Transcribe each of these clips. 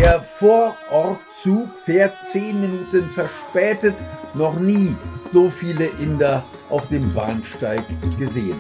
Der Vorortzug fährt 10 Minuten verspätet. Noch nie so viele Inder auf dem Bahnsteig gesehen.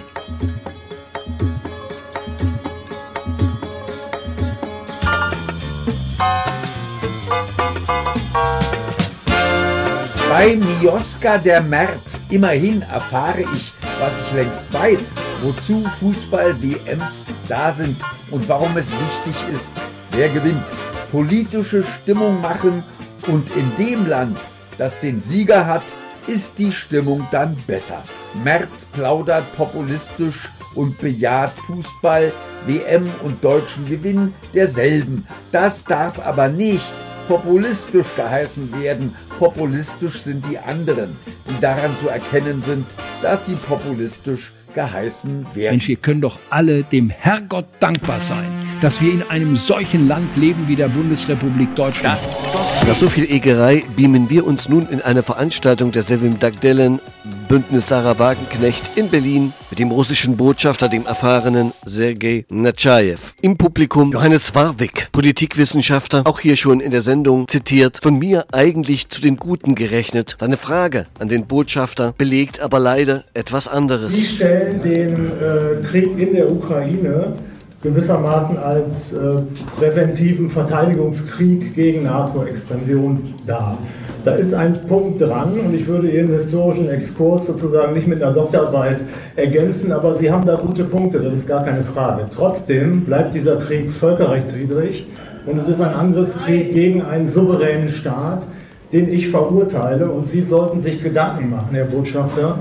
Bei Mioska der März immerhin erfahre ich, was ich längst weiß, wozu Fußball-WMs da sind und warum es wichtig ist, wer gewinnt. Politische Stimmung machen und in dem Land, das den Sieger hat, ist die Stimmung dann besser. Merz plaudert populistisch und bejaht Fußball, WM und deutschen Gewinn derselben. Das darf aber nicht populistisch geheißen werden. Populistisch sind die anderen, die daran zu erkennen sind, dass sie populistisch geheißen werden. Mensch, wir können doch alle dem Herrgott dankbar sein, dass wir in einem solchen Land leben wie der Bundesrepublik Deutschland. Nach so viel Egerei beamen wir uns nun in eine Veranstaltung der Sevim Dagdelen Bündnis Sarah Wagenknecht in Berlin mit dem russischen Botschafter, dem erfahrenen Sergei Nechayev. Im Publikum Johannes Warwick, Politikwissenschaftler, auch hier schon in der Sendung zitiert, von mir eigentlich zu den Guten gerechnet. Seine Frage an den Botschafter belegt aber leider etwas anderes. Sie stellen den Krieg in der Ukraine gewissermaßen als präventiven Verteidigungskrieg gegen NATO-Expansion dar. Da ist ein Punkt dran und ich würde Ihren historischen Exkurs sozusagen nicht mit einer Doktorarbeit ergänzen, aber Sie haben da gute Punkte, das ist gar keine Frage. Trotzdem bleibt dieser Krieg völkerrechtswidrig und es ist ein Angriffskrieg gegen einen souveränen Staat, den ich verurteile, und Sie sollten sich Gedanken machen, Herr Botschafter,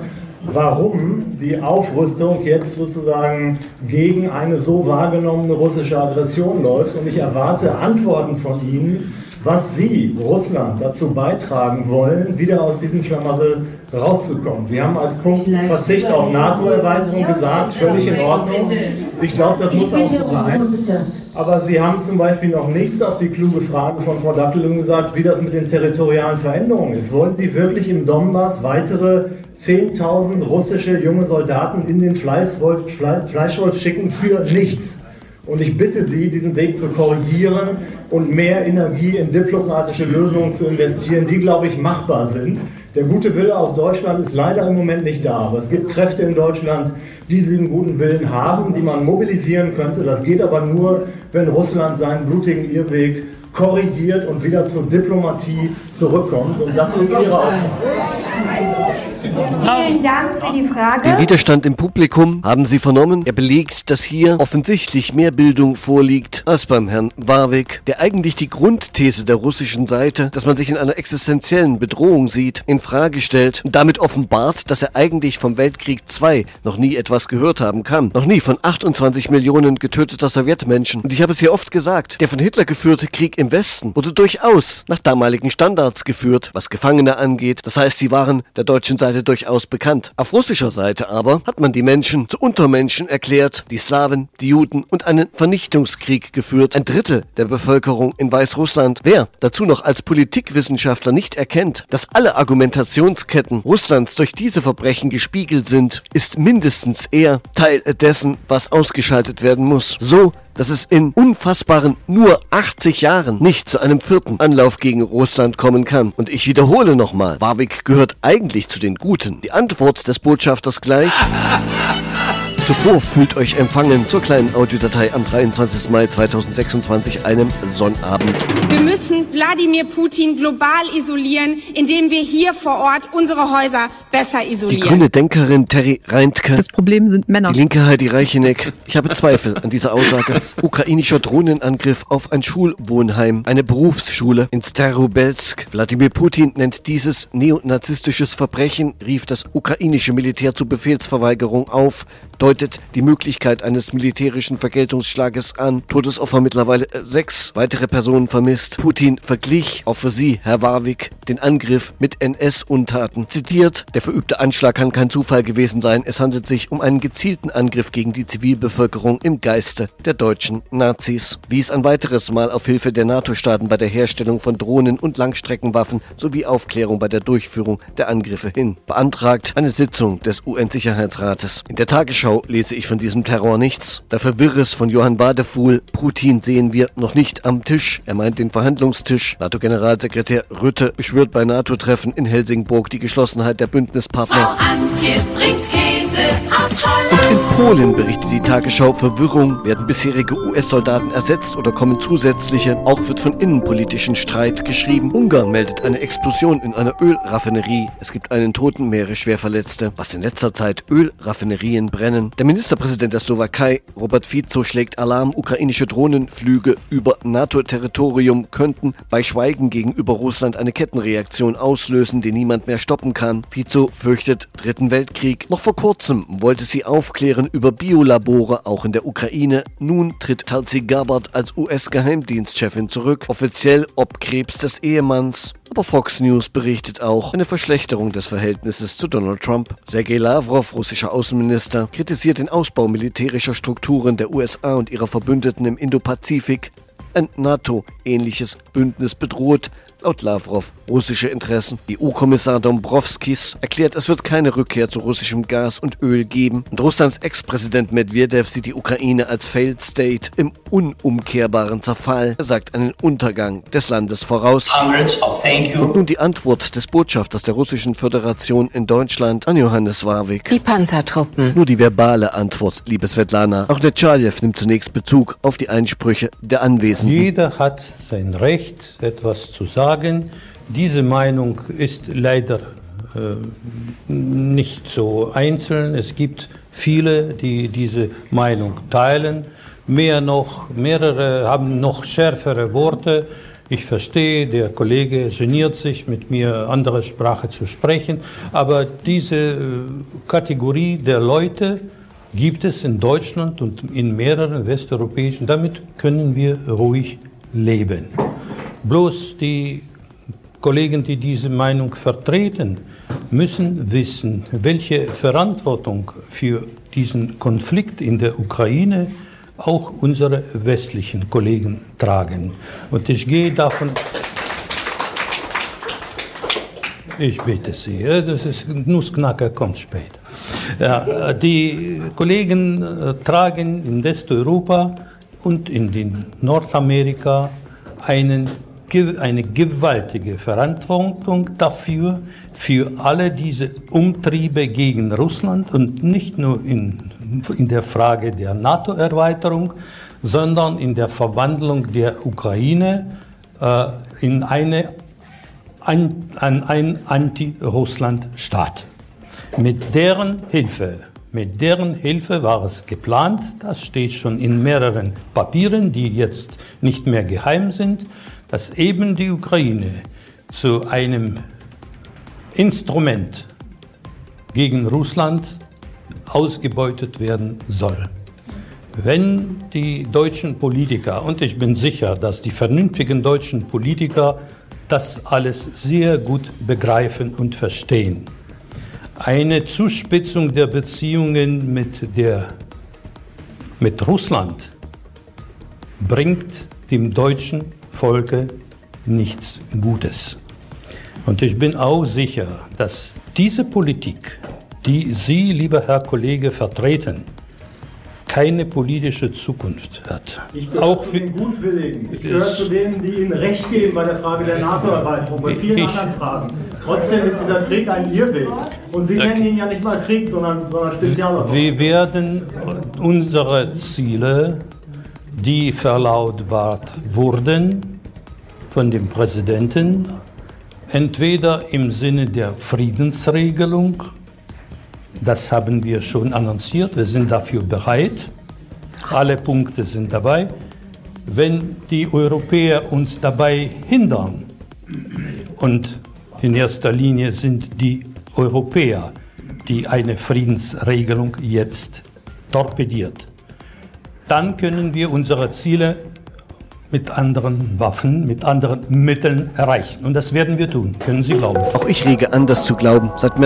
warum die Aufrüstung jetzt sozusagen gegen eine so wahrgenommene russische Aggression läuft, und ich erwarte Antworten von Ihnen, was Sie, Russland, dazu beitragen wollen, wieder aus diesem Schlamassel rauszukommen. Wir haben als Punkt Verzicht auf NATO-Erweiterung gesagt, völlig in Ordnung. Ich glaube, das muss auch so sein. Aber Sie haben zum Beispiel noch nichts auf die kluge Frage von Frau Dattelung gesagt, wie das mit den territorialen Veränderungen ist. Wollen Sie wirklich im Donbass weitere 10.000 russische junge Soldaten in den Fleischwolf schicken für nichts? Und ich bitte Sie, diesen Weg zu korrigieren und mehr Energie in diplomatische Lösungen zu investieren, die, glaube ich, machbar sind. Der gute Wille aus Deutschland ist leider im Moment nicht da, aber es gibt Kräfte in Deutschland, die diesen guten Willen haben, die man mobilisieren könnte. Das geht aber nur, wenn Russland seinen blutigen Irrweg korrigiert und wieder zur Diplomatie zurückkommt. Und das ist Ihre Aufgabe. Vielen Dank für die Frage. Den Widerstand im Publikum haben Sie vernommen. Er belegt, dass hier offensichtlich mehr Bildung vorliegt als beim Herrn Warwick, der eigentlich die Grundthese der russischen Seite, dass man sich in einer existenziellen Bedrohung sieht, in Frage stellt und damit offenbart, dass er eigentlich vom Weltkrieg II noch nie etwas gehört haben kann. Noch nie von 28 Millionen getöteter Sowjetmenschen. Und ich habe es hier oft gesagt, der von Hitler geführte Krieg im Westen wurde durchaus nach damaligen Standards geführt, was Gefangene angeht. Das heißt, sie waren der deutschen Seite durchaus bekannt. Auf russischer Seite aber hat man die Menschen zu Untermenschen erklärt, die Slawen, die Juden, und einen Vernichtungskrieg geführt. Ein Drittel der Bevölkerung in Weißrussland. Wer dazu noch als Politikwissenschaftler nicht erkennt, dass alle Argumentationsketten Russlands durch diese Verbrechen gespiegelt sind, ist mindestens eher Teil dessen, was ausgeschaltet werden muss. So, dass es in unfassbaren nur 80 Jahren nicht zu einem 4. Anlauf gegen Russland kommen kann. Und ich wiederhole nochmal, Warwick gehört eigentlich zu den Guten. Die Antwort des Botschafters gleich. Zuvor fühlt euch empfangen zur kleinen Audiodatei am 23. Mai 2026, einem Sonnabend. Wir müssen Wladimir Putin global isolieren, indem wir hier vor Ort unsere Häuser besser isolieren. Die grüne Denkerin Terry Reintke. Das Problem sind Männer. Die linke Heidi Reicheneck. Ich habe Zweifel an dieser Aussage. Ukrainischer Drohnenangriff auf ein Schulwohnheim, eine Berufsschule in Starobelsk. Wladimir Putin nennt dieses neonazistisches Verbrechen, rief das ukrainische Militär zur Befehlsverweigerung auf, deutet die Möglichkeit eines militärischen Vergeltungsschlages an. Todesopfer mittlerweile 6, weitere Personen vermisst. Putin verglich, auch für Sie, Herr Warwick, den Angriff mit NS-Untaten. Zitiert, der verübte Anschlag kann kein Zufall gewesen sein. Es handelt sich um einen gezielten Angriff gegen die Zivilbevölkerung im Geiste der deutschen Nazis. Wies ein weiteres Mal auf Hilfe der NATO-Staaten bei der Herstellung von Drohnen und Langstreckenwaffen sowie Aufklärung bei der Durchführung der Angriffe hin. Beantragt eine Sitzung des UN-Sicherheitsrates. In der Tagesschau NATO lese ich von diesem Terror nichts. Dafür Wirres von Johann Wadefuhl. Putin sehen wir noch nicht am Tisch. Er meint den Verhandlungstisch. NATO-Generalsekretär Rutte beschwört bei NATO-Treffen in Helsingborg die Geschlossenheit der Bündnispartner. Frau Antje bringt Käse aus Holland. Und in Polen berichtet die Tagesschau Verwirrung. Werden bisherige US-Soldaten ersetzt oder kommen zusätzliche? Auch wird von innenpolitischen Streit geschrieben. Ungarn meldet eine Explosion in einer Ölraffinerie. Es gibt einen Toten, mehrere Schwerverletzte. Was in letzter Zeit Ölraffinerien brennen. Der Ministerpräsident der Slowakei, Robert Fico, schlägt Alarm. Ukrainische Drohnenflüge über NATO-Territorium könnten bei Schweigen gegenüber Russland eine Kettenreaktion auslösen, die niemand mehr stoppen kann. Fico fürchtet Dritten Weltkrieg. Noch vor kurzem wollte sie aufklären über Biolabore, auch in der Ukraine. Nun tritt Tulsi Gabbard als US-Geheimdienstchefin zurück. Offiziell ob Krebs des Ehemanns. Aber Fox News berichtet auch eine Verschlechterung des Verhältnisses zu Donald Trump. Sergei Lavrov, russischer Außenminister, kritisiert den Ausbau militärischer Strukturen der USA und ihrer Verbündeten im Indopazifik. Ein NATO-ähnliches Bündnis bedroht, laut Lavrov, russische Interessen. EU-Kommissar Dombrovskis erklärt, es wird keine Rückkehr zu russischem Gas und Öl geben. Und Russlands Ex-Präsident Medvedev sieht die Ukraine als Failed State im unumkehrbaren Zerfall. Er sagt einen Untergang des Landes voraus. Und nun die Antwort des Botschafters der Russischen Föderation in Deutschland an Johannes Warwick. Die Panzertruppen. Nur die verbale Antwort, liebe Svetlana. Auch Netschajew nimmt zunächst Bezug auf die Einsprüche der Anwesenden. Jeder hat sein Recht, etwas zu sagen. Diese Meinung ist leider nicht so einzeln. Es gibt viele, die diese Meinung teilen. Mehrere haben noch schärfere Worte. Ich verstehe, der Kollege geniert sich, mit mir andere Sprache zu sprechen. Aber diese Kategorie der Leute gibt es in Deutschland und in mehreren westeuropäischen. Damit können wir ruhig leben. Bloß die Kollegen, die diese Meinung vertreten, müssen wissen, welche Verantwortung für diesen Konflikt in der Ukraine auch unsere westlichen Kollegen tragen. Und ich gehe davon... Ich bitte Sie, das ist Nussknacker, kommt später. Ja, die Kollegen tragen in Westeuropa und in Nordamerika eine gewaltige Verantwortung dafür, für alle diese Umtriebe gegen Russland und nicht nur in der Frage der NATO-Erweiterung, sondern in der Verwandlung der Ukraine in einen Anti-Russland-Staat. Mit deren Hilfe war es geplant, das steht schon in mehreren Papieren, die jetzt nicht mehr geheim sind, dass eben die Ukraine zu einem Instrument gegen Russland ausgebeutet werden soll. Wenn die deutschen Politiker, und ich bin sicher, dass die vernünftigen deutschen Politiker das alles sehr gut begreifen und verstehen, eine Zuspitzung der Beziehungen mit Russland bringt dem deutschen Volke nichts Gutes. Und ich bin auch sicher, dass diese Politik, die Sie, lieber Herr Kollege, vertreten, keine politische Zukunft hat. Ich gehöre zu den Gutwilligen. Ich gehöre zu denen, die Ihnen Recht geben bei der Frage der NATO-Erweiterung, bei vielen anderen Fragen. Trotzdem ist dieser Krieg ein Irrweg. Und Sie nennen ihn ja nicht mal Krieg, sondern Spezialoperation. Wir werden unsere Ziele, die verlautbart wurden von dem Präsidenten, entweder im Sinne der Friedensregelung, das haben wir schon annonciert, wir sind dafür bereit, alle Punkte sind dabei. Wenn die Europäer uns dabei hindern, und in erster Linie sind die Europäer, die eine Friedensregelung jetzt torpediert, dann können wir unsere Ziele mit anderen Waffen, mit anderen Mitteln erreichen. Und das werden wir tun, können Sie glauben. Auch ich rege an, das zu glauben. Seit